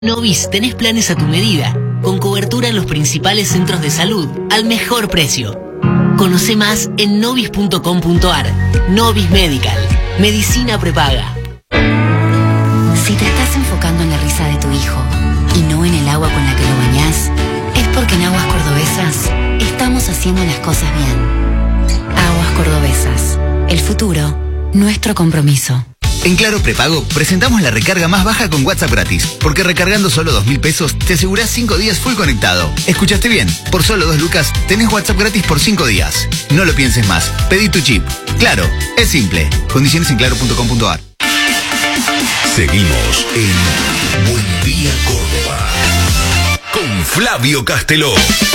Novis, tenés planes a tu medida, con cobertura en los principales centros de salud, al mejor precio. Conoce más en novis.com.ar. Novis Medical, medicina prepaga. Si te estás enfocando en la risa de tu hijo y no en el agua con la que lo bañás, es porque en Aguas Cordobesas estamos haciendo las cosas bien. Aguas Cordobesas, el futuro, nuestro compromiso. En Claro Prepago presentamos la recarga más baja con WhatsApp gratis, porque recargando solo 2.000 pesos te asegurás 5 días full conectado. ¿Escuchaste bien? Por solo 2 lucas tenés WhatsApp gratis por 5 días. No lo pienses más, pedí tu chip. Claro, es simple. Condiciones en claro.com.ar. Seguimos en Buen Día Córdoba con Flavio Casteló.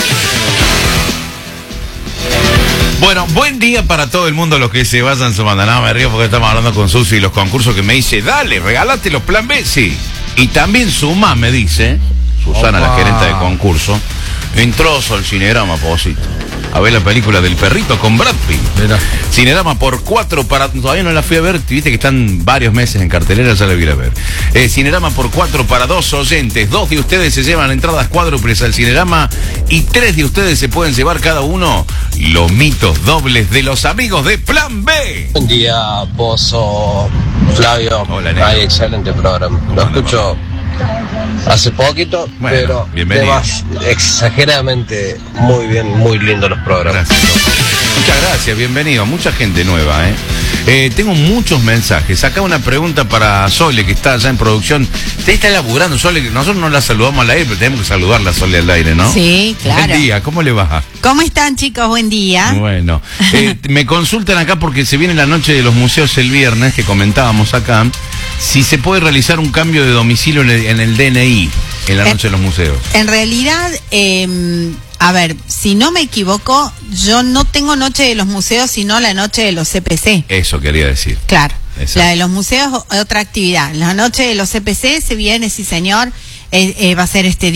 Bueno, buen día para todo el mundo, los que se vayan sumando. No, me río porque estamos hablando con Susi y los concursos que me dice, dale, regálate los plan B, sí. Y también suma, me dice, Susana, la gerente de concurso, entró al Cinerama, Posito, a ver la película del perrito con Brad Pitt. Mira. Cinerama por 4 para... Todavía no la fui a ver, viste que están varios meses en cartelera, ya la voy a ver. Cinerama por 4 para 2 oyentes. 2 de ustedes se llevan entradas cuádruples al Cinerama y 3 de ustedes se pueden llevar cada uno los mitos dobles de los amigos de Plan B. Buen día, Pozo, Flavio. Hola, Nero. Hay excelente programa. Lo escucho hace poquito, bueno, pero bienvenido. temas exageradamente muy bien, muy lindos los programas. Gracias, muchas gracias, bienvenido. Mucha gente nueva, tengo muchos mensajes. Acá una pregunta para Sole, que está allá en producción. Usted está laburando, Sole, nosotros no la saludamos al aire, pero tenemos que saludarla, Sole, al aire, ¿no? Sí, claro. Buen día, ¿cómo le va? ¿Cómo están, chicos? Buen día. Bueno, me consultan acá porque se viene la noche de los museos el viernes, que comentábamos acá, si se puede realizar un cambio de domicilio en el DNI en la noche de los museos. En realidad, a ver, si no me equivoco, yo no tengo noche de los museos, sino la noche de los CPC. Eso quería decir. Claro. Exacto. La de los museos es otra actividad. La noche de los CPC se viene, sí señor, va a ser este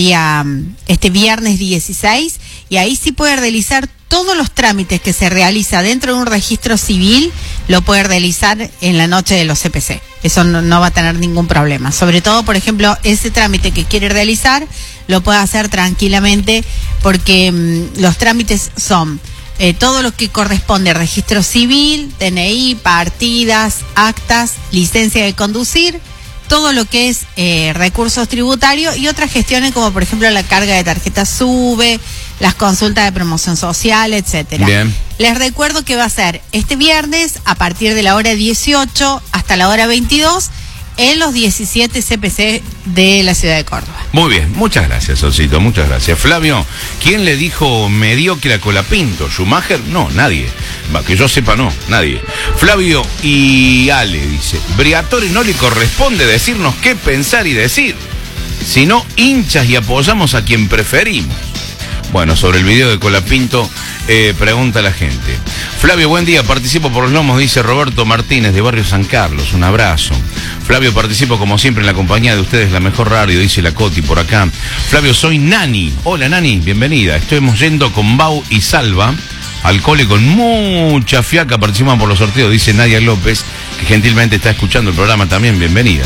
viernes 16, y ahí sí puede realizar todos los trámites que se realiza dentro de un registro civil, lo puede realizar en la noche de los CPC. Eso no va a tener ningún problema. Sobre todo, por ejemplo, ese trámite que quiere realizar, lo puede hacer tranquilamente, porque los trámites son todo lo que corresponde a registro civil, DNI, partidas, actas, licencia de conducir, todo lo que es recursos tributarios y otras gestiones como por ejemplo la carga de tarjeta SUBE, las consultas de promoción social, etcétera. Bien. Les recuerdo que va a ser este viernes a partir de la hora 18 hasta la hora 22 en los 17 CPC de la ciudad de Córdoba. Muy bien, muchas gracias, Osito, muchas gracias. Flavio, ¿quién le dijo mediocre a Colapinto? ¿Schumacher? No, nadie. Que yo sepa, no, nadie. Flavio y Ale, dice, Briatore no le corresponde decirnos qué pensar y decir, sino hinchas y apoyamos a quien preferimos. Bueno, sobre el video de Colapinto, pregunta la gente. Flavio, buen día, participo por los lomos, dice Roberto Martínez de Barrio San Carlos, un abrazo. Flavio, participo como siempre en la compañía de ustedes, la mejor radio, dice la Coti por acá. Flavio, soy Nani. Hola Nani, bienvenida. Estuvimos yendo con Bau y Salva al cole con mucha fiaca, participan por los sorteos, dice Nadia López, que gentilmente está escuchando el programa también, bienvenida,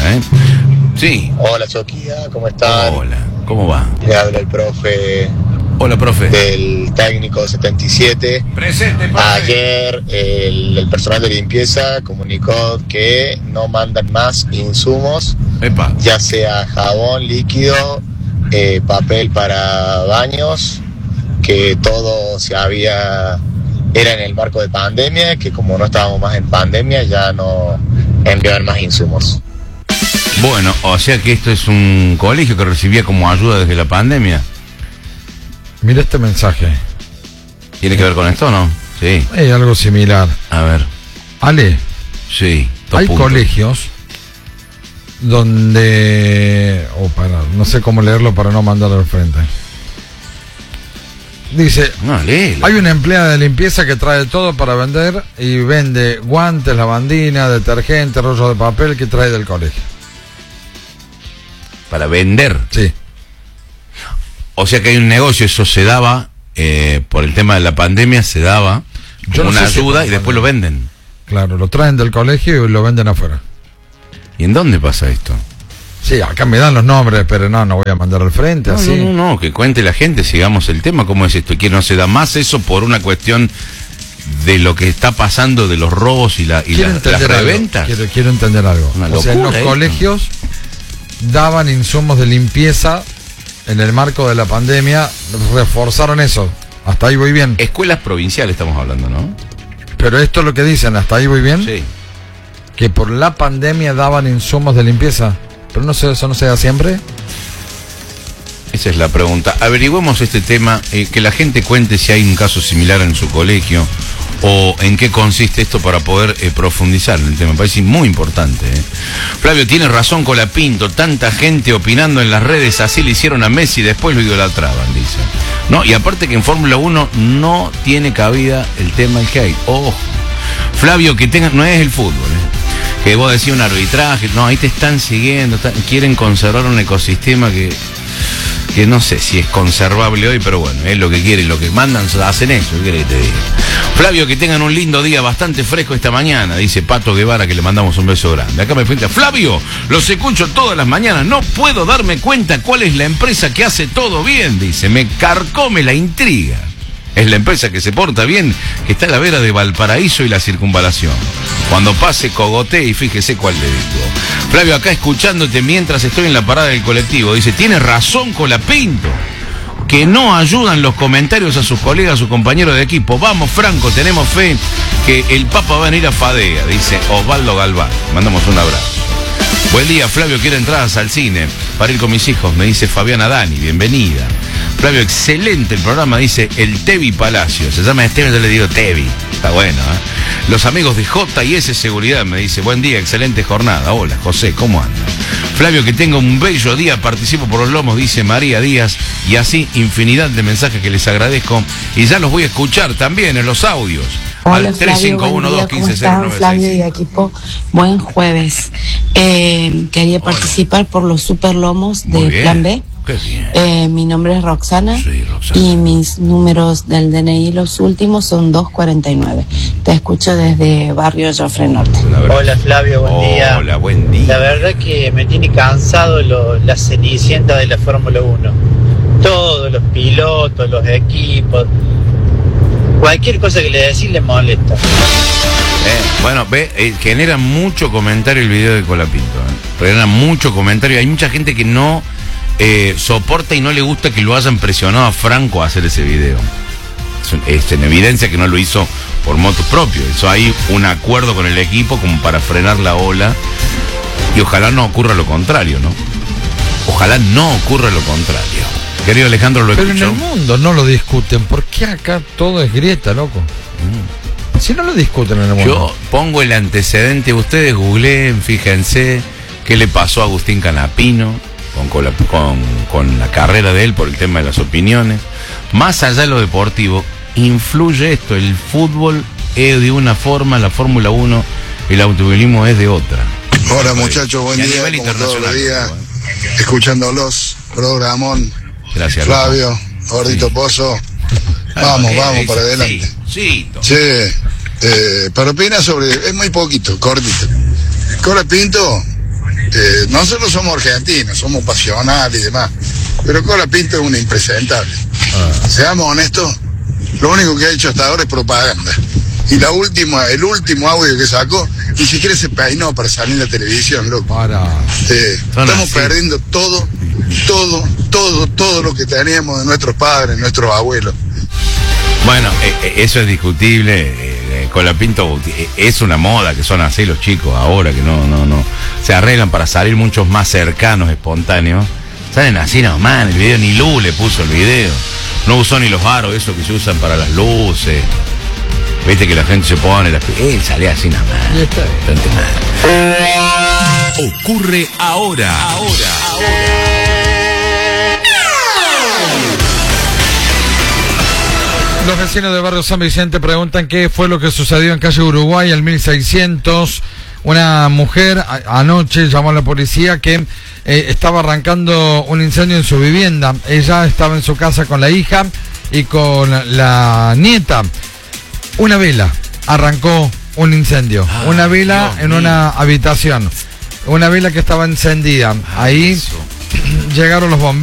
Sí. Hola, Soquía, ¿cómo están? Hola, ¿cómo va? Le habla el profe. Hola, profe. Del técnico 77. Presente, profe. Ayer el personal de limpieza comunicó que no mandan más insumos, Epa. ya sea jabón líquido, papel para baños, que todo era en el marco de pandemia, que como no estábamos más en pandemia ya no enviaban más insumos. Bueno, o sea que esto es un colegio que recibía como ayuda desde la pandemia. Mira este mensaje. ¿Tiene que ver con esto o no? Sí. Hay algo similar. A ver. Ale, Sí. hay colegios donde... no sé cómo leerlo para no mandarlo al frente. Dice, No, léelo. hay una empleada de limpieza que trae todo para vender y vende guantes, lavandina, detergente, rollo de papel que trae del colegio. Para vender. Sí. O sea que hay un negocio, eso se daba, por el tema de la pandemia, se daba Yo como no una sé si ayuda por y después lo venden. Claro, lo traen del colegio y lo venden afuera. ¿Y en dónde pasa esto? Sí, acá me dan los nombres, pero no voy a mandar al frente, así. No, que cuente la gente, sigamos el tema, ¿cómo es esto? Que no se da más eso por una cuestión de lo que está pasando de los robos y las reventas. Quiero entender algo. Una o sea, en los colegios daban insumos de limpieza en el marco de la pandemia, reforzaron eso. Hasta ahí voy bien. Escuelas provinciales estamos hablando, ¿no? Pero esto es lo que dicen, hasta ahí voy bien. Sí. Que por la pandemia daban insumos de limpieza. Pero no sé, eso no se da siempre. Esa es la pregunta. Averigüemos este tema, que la gente cuente si hay un caso similar en su colegio o en qué consiste esto para poder profundizar en el tema. Me parece muy importante. Flavio, tiene razón Colapinto, tanta gente opinando en las redes, así le hicieron a Messi, después lo idolatraban, dice. No, y aparte que en Fórmula 1 no tiene cabida el tema del hate. Ojo. Flavio, que tenga, no es el fútbol, que vos decís un arbitraje, no, ahí te están siguiendo, quieren conservar un ecosistema que no sé si es conservable hoy, pero bueno, es lo que quieren, lo que mandan, hacen eso, ¿qué querés que te diga? Flavio, que tengan un lindo día, bastante fresco esta mañana, dice Pato Guevara, que le mandamos un beso grande. Acá me cuenta, Flavio, los escucho todas las mañanas, no puedo darme cuenta cuál es la empresa que hace todo bien, dice, me carcome la intriga. Es la empresa que se porta bien, que está a la vera de Valparaíso y la circunvalación. Cuando pase, cogote y fíjese cuál le digo. Flavio, acá escuchándote mientras estoy en la parada del colectivo. Dice, tiene razón Colapinto, que no ayudan los comentarios a sus colegas, a sus compañeros de equipo. Vamos, Franco, tenemos fe que el Papa va a venir a Fadea, dice Osvaldo Galván. Mandamos un abrazo. Buen día, Flavio, quiero entradas al cine para ir con mis hijos, me dice Fabiana Dani, bienvenida. Flavio, excelente el programa, dice el Tevi Palacio. Se llama Esteban, yo le digo Tevi. Está bueno, ¿eh? Los amigos de J&S Seguridad me dice, buen día, excelente jornada. Hola, José, ¿cómo anda? Flavio, que tenga un bello día, participo por los lomos, dice María Díaz. Y así, infinidad de mensajes que les agradezco. Y ya los voy a escuchar también en los audios. Hola, al 351-215-0965. Flavio y equipo, buen jueves. Quería participar por los super lomos de Plan B. Mi nombre es Roxana, y mis números del DNI, los últimos, son 249. Te escucho desde Barrio Joffre Norte. Hola Flavio, buen día. Hola, buen día. La verdad que me tiene cansado la cenicienta de la Fórmula 1. Todos los pilotos, los equipos, cualquier cosa que le decís le molesta. Bueno, genera mucho comentario el video de Colapinto. Genera mucho comentario. Hay mucha gente que no soporta y no le gusta que lo hayan presionado a Franco a hacer ese video. Es en evidencia que no lo hizo por motus propio. Eso hay un acuerdo con el equipo como para frenar la ola. Y ojalá no ocurra lo contrario, ¿no? Ojalá no ocurra lo contrario. Querido Alejandro, ¿lo Pero escuchó? en el mundo no lo discuten. ¿Por qué acá todo es grieta, loco? Si no lo discuten en el mundo. Yo pongo el antecedente. Ustedes googleen, fíjense qué le pasó a Agustín Canapino con la carrera de él por el tema de las opiniones. Más allá de lo deportivo, influye esto. El fútbol es de una forma, la Fórmula 1, el automovilismo es de otra. Hola muchachos, buen día, como todos los días, escuchándolos, programón. Gracias, Flavio, Gordito Pozo, vamos para adelante. Sí. Pero opina sobre, es muy poquito, cortito. Colapinto, nosotros somos argentinos, somos pasionales y demás, pero Colapinto es un impresentable. Seamos honestos, lo único que ha hecho hasta ahora es propaganda. Y el último audio que sacó, ni siquiera se peinó para salir en la televisión, loco. Estamos perdiendo todo lo que teníamos de nuestros padres, nuestros abuelos. Bueno, eso es discutible. Colapinto es una moda que son así los chicos ahora, que no se arreglan para salir muchos más cercanos, espontáneos. Salen así nomás en el video, ni Lu le puso el video. No usó ni los aros, esos que se usan para las luces. Viste que la gente se pone él sale así nada más. Ocurre ahora. Los vecinos de Barrio San Vicente preguntan qué fue lo que sucedió en calle Uruguay al 1600. Una mujer anoche llamó a la policía que estaba arrancando un incendio en su vivienda. Ella estaba en su casa con la hija y con la nieta. Una vela arrancó un incendio. Una vela en una habitación. una vela que estaba encendida. Ahí llegaron los bomberos.